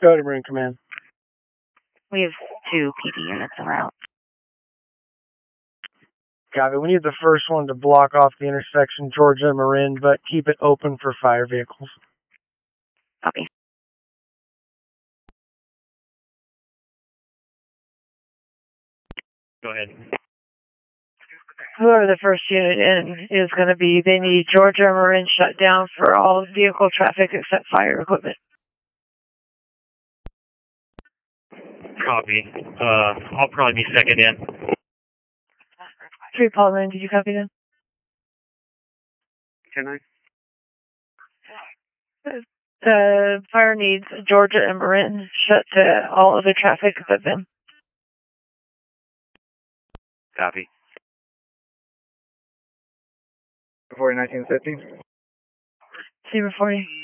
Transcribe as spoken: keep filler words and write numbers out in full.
Go to Marin Command. We have two P D units en route. Copy. We need the first one to block off the intersection, Georgia and Marin, but keep it open for fire vehicles. Copy. Go ahead. Whoever the first unit in is going to be, they need Georgia and Marin shut down for all vehicle traffic except fire equipment. Copy. Uh, I'll probably be second in. Three, Paul Lynn, did you copy them? Can I? The fire needs Georgia and Marin shut to all other traffic but them. Copy. forty nineteen fifty. Zero forty.